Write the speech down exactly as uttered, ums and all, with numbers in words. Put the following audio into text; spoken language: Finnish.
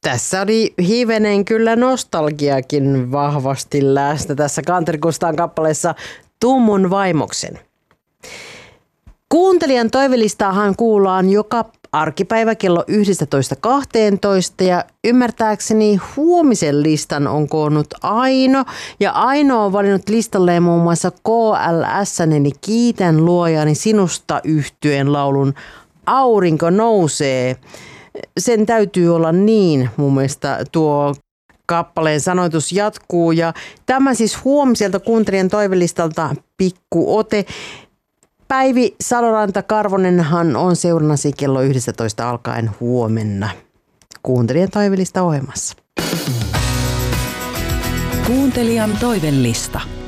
Tässä oli hivenen kyllä nostalgiakin vahvasti läsnä tässä Kantri Kustaan kappaleessa Tummun vaimoksen. Kuuntelijan toivelistaahan kuullaan joka arkipäivä kello yksitoista kaksitoista ja ymmärtääkseni huomisen listan on koonnut Aino. Ja Aino on valinnut listalleen muun muassa K L S eli Kiitän luojani sinusta -yhtyeen laulun Aurinko nousee. Sen täytyy olla niin, mun mielestä tuo kappaleen sanoitus jatkuu. Ja tämä siis huomiselta kuuntelijan toivelistalta pikku ote. Päivi Saloranta-Karvonenhan on seurannasi kello yksitoista alkaen huomenna kuuntelijan toivelista ohjelmassa. Kuuntelijan toivelista.